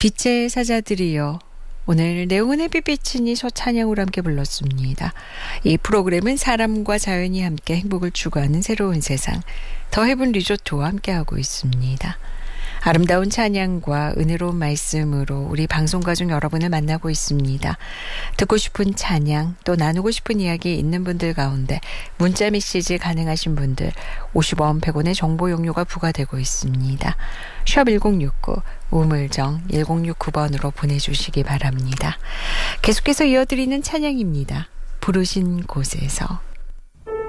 빛의 사자들이여, 오늘 내용은 햇빛비치니 저 찬양으로 함께 불렀습니다. 이 프로그램은 사람과 자연이 함께 행복을 추구하는 새로운 세상, 더 헤븐 리조트와 함께하고 있습니다. 아름다운 찬양과 은혜로운 말씀으로 우리 방송가족 여러분을 만나고 있습니다. 듣고 싶은 찬양, 또 나누고 싶은 이야기 있는 분들 가운데 문자 메시지 가능하신 분들 50원, 100원의 정보 용료가 부과되고 있습니다. 샵 1069, 우물정 1069번으로 보내주시기 바랍니다. 계속해서 이어드리는 찬양입니다. 부르신 곳에서.